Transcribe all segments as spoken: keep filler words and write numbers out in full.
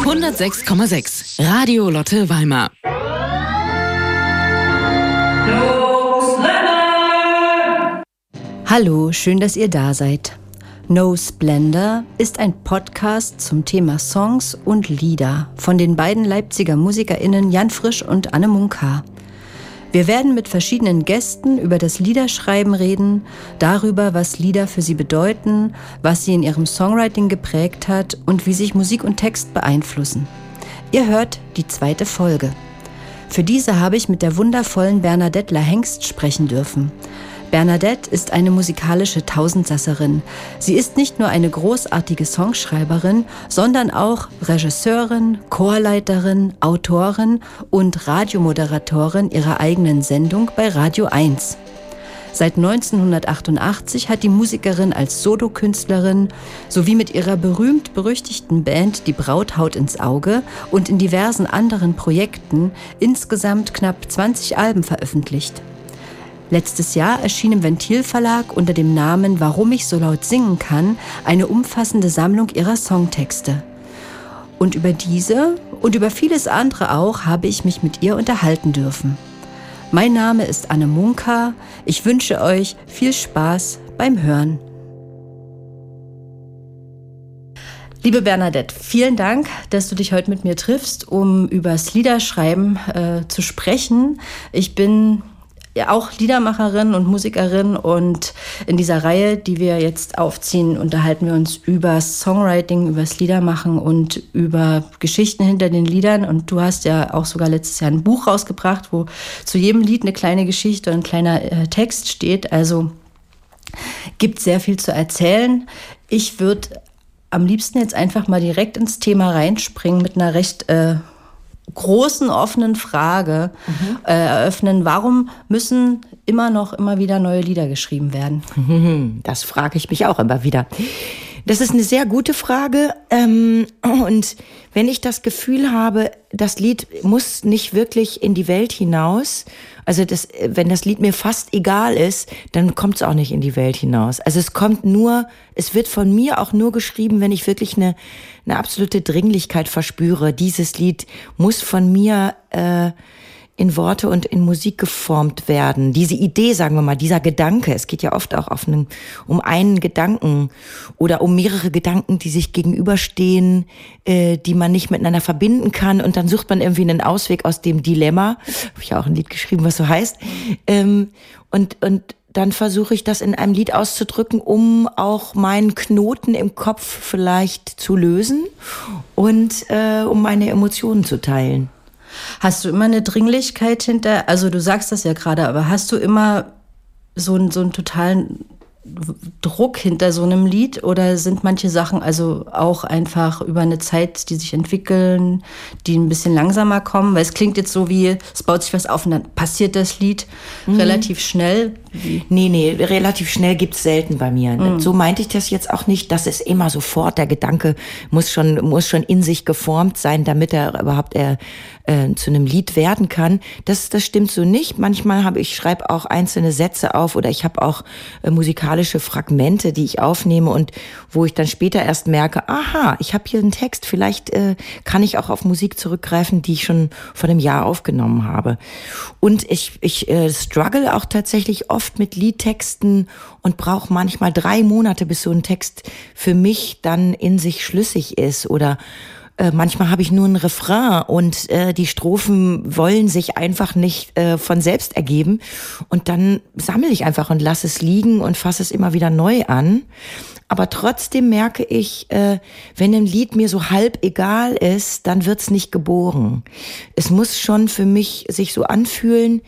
hundertsechs Komma sechs Radio Lotte Weimar. Hallo, schön, dass ihr da seid. No Splendor ist ein Podcast zum Thema Songs und Lieder von den beiden Leipziger MusikerInnen Jan Frisch und Anne Munkar. Wir werden mit verschiedenen Gästen über das Liederschreiben reden, darüber, was Lieder für sie bedeuten, was sie in ihrem Songwriting geprägt hat und wie sich Musik und Text beeinflussen. Ihr hört die zweite Folge. Für diese habe ich mit der wundervollen Bernadette Lahengst sprechen dürfen. Bernadette ist eine musikalische Tausendsasserin. Sie ist nicht nur eine großartige Songschreiberin, sondern auch Regisseurin, Chorleiterin, Autorin und Radiomoderatorin ihrer eigenen Sendung bei Radio eins. Seit neunzehnhundertachtundachtzig hat die Musikerin als Solokünstlerin sowie mit ihrer berühmt-berüchtigten Band Die Braut haut ins Auge und in diversen anderen Projekten insgesamt knapp zwanzig Alben veröffentlicht. Letztes Jahr erschien im Ventil-Verlag unter dem Namen Warum ich so laut singen kann eine umfassende Sammlung ihrer Songtexte. Und über diese und über vieles andere auch habe ich mich mit ihr unterhalten dürfen. Mein Name ist Anne Munkar. Ich wünsche euch viel Spaß beim Hören. Liebe Bernadette, vielen Dank, dass du dich heute mit mir triffst, um übers Liederschreiben äh, zu sprechen. Ich bin ja auch Liedermacherin und Musikerin und in dieser Reihe, die wir jetzt aufziehen, unterhalten wir uns über Songwriting, übers Liedermachen und über Geschichten hinter den Liedern. Und du hast ja auch sogar letztes Jahr ein Buch rausgebracht, wo zu jedem Lied eine kleine Geschichte und ein kleiner äh, Text steht. Also gibt sehr viel zu erzählen. Ich würde am liebsten jetzt einfach mal direkt ins Thema reinspringen mit einer recht äh, großen offenen Frage mhm. äh, eröffnen. Warum müssen immer noch, immer wieder neue Lieder geschrieben werden? Das frage ich mich auch immer wieder. Das ist eine sehr gute Frage. Ähm, und wenn ich das Gefühl habe, das Lied muss nicht wirklich in die Welt hinaus, also das, wenn das Lied mir fast egal ist, dann kommt es auch nicht in die Welt hinaus. Also es kommt nur, es wird von mir auch nur geschrieben, wenn ich wirklich eine, eine absolute Dringlichkeit verspüre. Dieses Lied muss von mir äh, in Worte und in Musik geformt werden. Diese Idee, sagen wir mal, dieser Gedanke, es geht ja oft auch auf einen, um einen Gedanken oder um mehrere Gedanken, die sich gegenüberstehen, äh, die man nicht miteinander verbinden kann, und dann sucht man irgendwie einen Ausweg aus dem Dilemma. Habe ich ja auch ein Lied geschrieben, was so heißt. Ähm, und und dann versuche ich das in einem Lied auszudrücken, um auch meinen Knoten im Kopf vielleicht zu lösen und äh, um meine Emotionen zu teilen. Hast du immer eine Dringlichkeit hinter, also du sagst das ja gerade, aber hast du immer so einen, so einen totalen Druck hinter so einem Lied, oder sind manche Sachen also auch einfach über eine Zeit, die sich entwickeln, die ein bisschen langsamer kommen? Weil es klingt jetzt so wie, es baut sich was auf und dann passiert das Lied mhm. relativ schnell. Nee, nee, relativ schnell gibt's selten bei mir. Mhm. So meinte ich das jetzt auch nicht, dass es immer sofort, der Gedanke muss schon, muss schon in sich geformt sein, damit er überhaupt äh, äh, zu einem Lied werden kann. Das, das stimmt so nicht. Manchmal habe ich, schreibe auch einzelne Sätze auf, oder ich habe auch äh, musikalische Fragmente, die ich aufnehme und wo ich dann später erst merke, aha, ich habe hier einen Text, vielleicht äh, kann ich auch auf Musik zurückgreifen, die ich schon vor einem Jahr aufgenommen habe. Und ich, ich äh, struggle auch tatsächlich oft mit Liedtexten und brauche manchmal drei Monate, bis so ein Text für mich dann in sich schlüssig ist. Oder äh, manchmal habe ich nur einen Refrain und äh, die Strophen wollen sich einfach nicht äh, von selbst ergeben. Und dann sammle ich einfach und lasse es liegen und fasse es immer wieder neu an. Aber trotzdem merke ich, äh, wenn ein Lied mir so halb egal ist, dann wird's nicht geboren. Es muss schon für mich sich so anfühlen,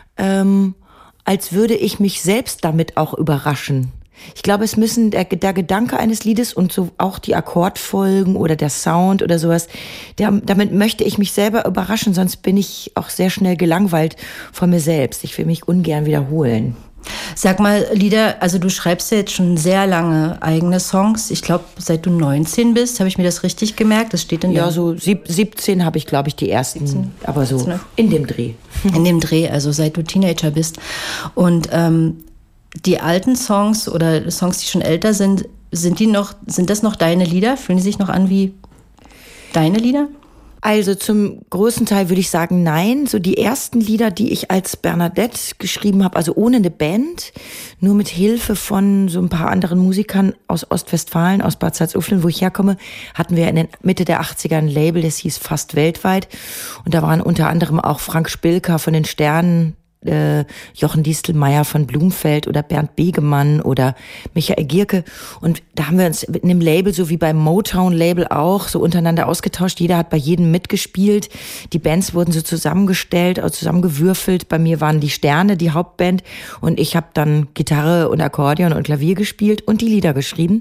ähm, als würde ich mich selbst damit auch überraschen. Ich glaube, es müssen der, der Gedanke eines Liedes und so auch die Akkordfolgen oder der Sound oder sowas, der, damit möchte ich mich selber überraschen, sonst bin ich auch sehr schnell gelangweilt von mir selbst. Ich will mich ungern wiederholen. Sag mal, Lieder, also du schreibst ja jetzt schon sehr lange eigene Songs. Ich glaube, seit du neunzehn bist, habe ich mir das richtig gemerkt? Das steht in Ja, so sieb, siebzehn habe ich, glaube ich, die ersten, siebzehn, aber so in dem Dreh. In dem Dreh, also seit du Teenager bist. Und ähm, die alten Songs oder Songs, die schon älter sind, sind die noch, sind das noch deine Lieder? Fühlen die sich noch an wie Deine Lieder? Also zum großen Teil würde ich sagen, nein. So die ersten Lieder, die ich als Bernadette geschrieben habe, also ohne eine Band, nur mit Hilfe von so ein paar anderen Musikern aus Ostwestfalen, aus Bad Salzuflen, wo ich herkomme, hatten wir in den Mitte der achtziger ein Label, das hieß Fast Weltweit. Und da waren unter anderem auch Frank Spilker von den Sternen, Äh, Jochen Distelmeier von Blumfeld oder Bernd Begemann oder Michael Gierke. Und da haben wir uns in dem Label, so wie beim Motown-Label auch, so untereinander ausgetauscht. Jeder hat bei jedem mitgespielt. Die Bands wurden so zusammengestellt, also zusammengewürfelt. Bei mir waren die Sterne, die Hauptband. Und ich habe dann Gitarre und Akkordeon und Klavier gespielt und die Lieder geschrieben.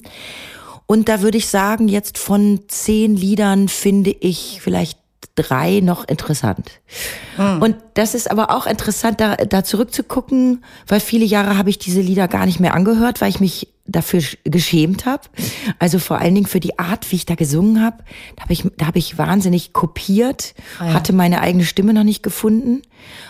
Und da würde ich sagen, jetzt von zehn Liedern finde ich vielleicht drei noch interessant. Mhm. Und das ist aber auch interessant, da, da zurückzugucken, weil viele Jahre habe ich diese Lieder gar nicht mehr angehört, weil ich mich dafür geschämt habe. Also vor allen Dingen für die Art, wie ich da gesungen habe. Da habe ich, da habe ich wahnsinnig kopiert, ah ja. hatte meine eigene Stimme noch nicht gefunden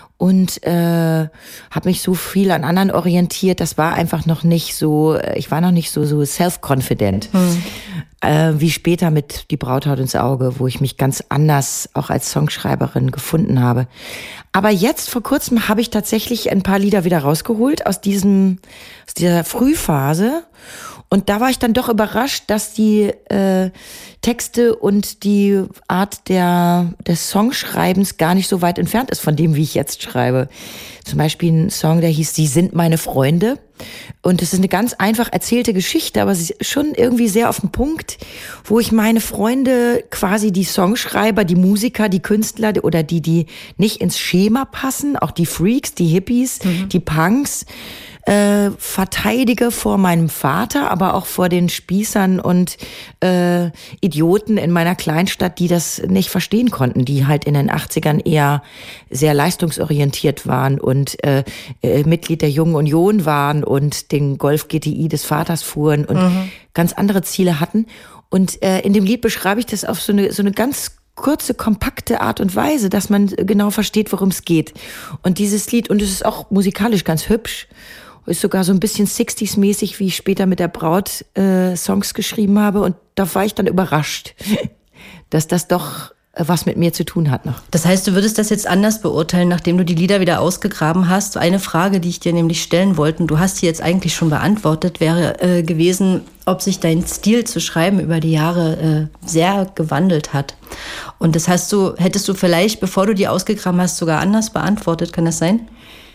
und äh, habe mich so viel an anderen orientiert. Das war einfach noch nicht so, ich war noch nicht so, so self-confident. Mhm. Äh, wie später mit Die Brauthaut ins Auge, wo ich mich ganz anders auch als Songschreiberin gefunden habe. Aber jetzt vor kurzem habe ich tatsächlich ein paar Lieder wieder rausgeholt aus diesem, aus dieser Frühphase. Und da war ich dann doch überrascht, dass die äh, Texte und die Art der, des Songschreibens gar nicht so weit entfernt ist von dem, wie ich jetzt schreibe. Zum Beispiel ein Song, der hieß Sie sind meine Freunde. Und es ist eine ganz einfach erzählte Geschichte, aber sie ist schon irgendwie sehr auf den Punkt, wo ich meine Freunde, quasi die Songschreiber, die Musiker, die Künstler oder die, die nicht ins Schema passen, auch die Freaks, die Hippies, mhm. die Punks, äh, verteidige vor meinem Vater, aber auch vor den Spießern und äh, Idioten in meiner Kleinstadt, die das nicht verstehen konnten, die halt in den achtzigern eher sehr leistungsorientiert waren und äh, äh, Mitglied der Jungen Union waren und den Golf G T I des Vaters fuhren und mhm. ganz andere Ziele hatten. Und äh, in dem Lied beschreibe ich das auf so eine, so eine ganz kurze, kompakte Art und Weise, dass man genau versteht, worum es geht. Und dieses Lied, und es ist auch musikalisch ganz hübsch, ist sogar so ein bisschen sechziger-mäßig, wie ich später mit der Braut äh, Songs geschrieben habe. Und da war ich dann überrascht, dass das doch was mit mir zu tun hat noch. Das heißt, du würdest das jetzt anders beurteilen, nachdem du die Lieder wieder ausgegraben hast. Eine Frage, die ich dir nämlich stellen wollte, und du hast sie jetzt eigentlich schon beantwortet, wäre äh, gewesen, ob sich dein Stil zu schreiben über die Jahre äh, sehr gewandelt hat. Und das hast du, hättest du vielleicht, bevor du die ausgegraben hast, sogar anders beantwortet. Kann das sein?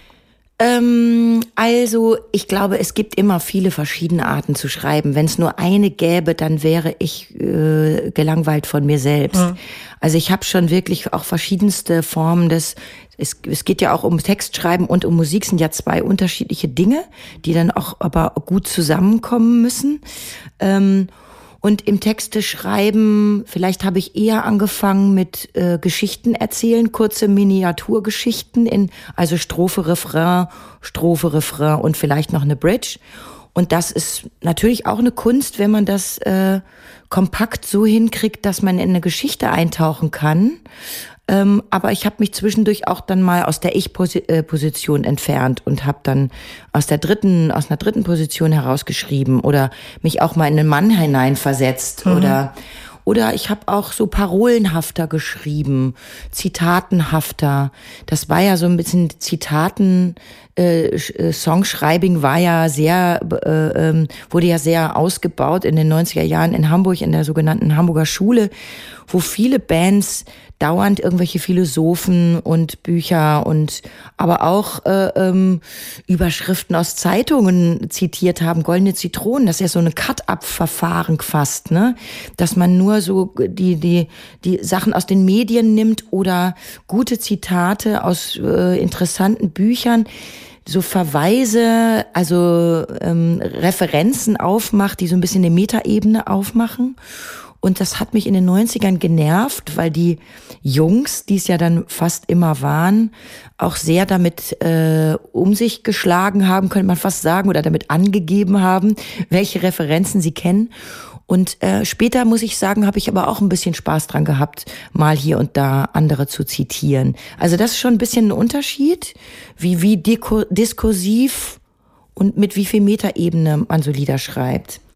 Ähm, also ich glaube, es gibt immer viele verschiedene Arten zu schreiben. Wenn es nur eine gäbe, dann wäre ich äh, gelangweilt von mir selbst. Mhm. Also ich habe schon wirklich auch verschiedenste Formen des, es, es geht ja auch um Textschreiben und um Musik, sind ja zwei unterschiedliche Dinge, die dann auch aber gut zusammenkommen müssen. Ähm, Und im Texte schreiben, vielleicht habe ich eher angefangen mit äh, Geschichten erzählen, kurze Miniaturgeschichten, in also Strophe, Refrain, Strophe, Refrain und vielleicht noch eine Bridge. Und das ist natürlich auch eine Kunst, wenn man das äh, kompakt so hinkriegt, dass man in eine Geschichte eintauchen kann. Ähm, aber ich habe mich zwischendurch auch dann mal aus der Ich-Position entfernt und habe dann aus der dritten, aus einer dritten Position herausgeschrieben oder mich auch mal in einen Mann hineinversetzt mhm. oder Oder ich habe auch so parolenhafter geschrieben, zitatenhafter. Das war ja so ein bisschen Zitaten, äh, Songschreibing war ja sehr, äh, äh, wurde ja sehr ausgebaut in den neunziger Jahren in Hamburg, in der sogenannten Hamburger Schule, wo viele Bands dauernd irgendwelche Philosophen und Bücher und aber auch äh, ähm, Überschriften aus Zeitungen zitiert haben, Goldene Zitronen, das ist ja so ein Cut-up-Verfahren fast, ne? Dass man nur so die die die Sachen aus den Medien nimmt oder gute Zitate aus äh, interessanten Büchern, so Verweise, also ähm, Referenzen aufmacht, die so ein bisschen eine Metaebene aufmachen. Und das hat mich in den neunzigern genervt, weil die Jungs, die es ja dann fast immer waren, auch sehr damit äh, um sich geschlagen haben, könnte man fast sagen, oder damit angegeben haben, welche Referenzen sie kennen. Und äh, später, muss ich sagen, habe ich aber auch ein bisschen Spaß dran gehabt, mal hier und da andere zu zitieren. Also das ist schon ein bisschen ein Unterschied, wie, wie diskursiv und mit wie viel Metaebene man so Lieder schreibt.